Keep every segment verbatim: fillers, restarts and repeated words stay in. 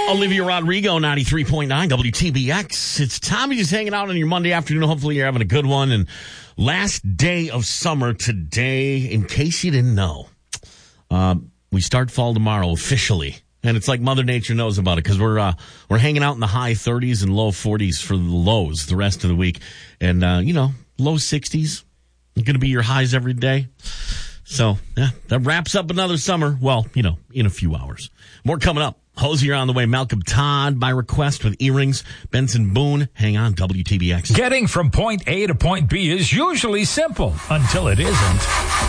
Olivia Rodrigo, ninety-three point nine W T B X. It's Tommy just hanging out on your Monday afternoon. Hopefully you're having a good one. And last day of summer today, in case you didn't know, um, we start fall tomorrow officially. And it's like Mother Nature knows about it because we're uh, we're hanging out in the high thirties and low forties for the lows the rest of the week. And, uh, you know, low sixties going to be your highs every day. So, yeah, that wraps up another summer. Well, you know, in a few hours. More coming up. Hosier on the way. Malcolm Todd by request with earrings. Benson Boone. Hang on, W T B X. Getting from point A to point B is usually simple until it isn't.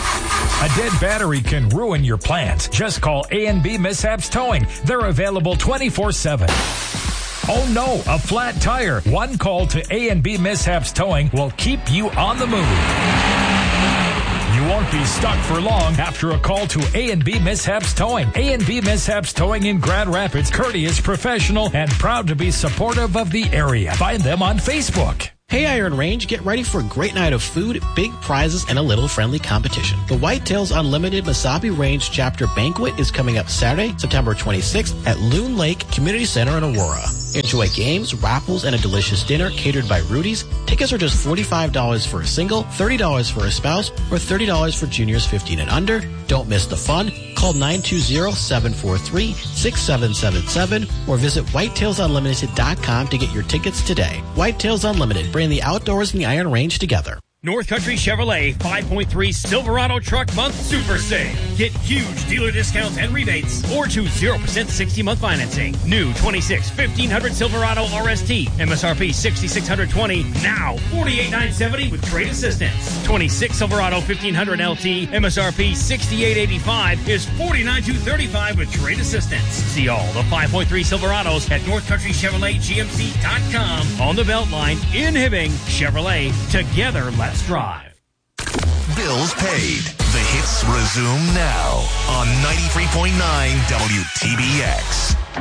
A dead battery can ruin your plans. Just call A and B Mishaps Towing. They're available twenty-four seven. Oh no, a flat tire. One call to A and B Mishaps Towing will keep you on the move. You won't be stuck for long after a call to A and B Mishaps Towing. A and B Mishaps Towing in Grand Rapids, courteous, professional, and proud to be supportive of the area. Find them on Facebook. Hey Iron Range, get ready for a great night of food, big prizes, and a little friendly competition. The Whitetails Unlimited Mesabi Range Chapter Banquet is coming up Saturday, September twenty-sixth at Loon Lake Community Center in Aurora. Enjoy games, raffles, and a delicious dinner catered by Rudy's. Tickets are just forty-five dollars for a single, thirty dollars for a spouse, or thirty dollars for juniors fifteen and under. Don't miss the fun. Call nine two zero, seven four three, six seven seven seven or visit whitetails unlimited dot com to get your tickets today. Whitetails Unlimited, bring the outdoors and the Iron Range together. North Country Chevrolet five point three Silverado Truck Month Super Sale. Get huge dealer discounts and rebates or choose zero percent sixty-month financing. New twenty-six fifteen hundred Silverado R S T. M S R P six thousand six hundred twenty dollars. Now forty-eight thousand nine hundred seventy dollars with trade assistance. twenty-six Silverado fifteen hundred L T. M S R P sixty-eight thousand eighty-five dollars is forty-nine thousand two hundred thirty-five dollars with trade assistance. See all the five point three Silverados at North Country Chevrolet G M C dot com. On the Beltline in Hibbing. Chevrolet. Together, let's drive. Bills paid. The hits resume now on ninety-three point nine W T B X.